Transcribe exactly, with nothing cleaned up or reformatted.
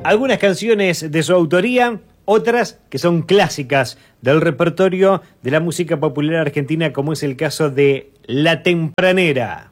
algunas canciones de su autoría, otras que son clásicas del repertorio de la música popular argentina, como es el caso de La Tempranera.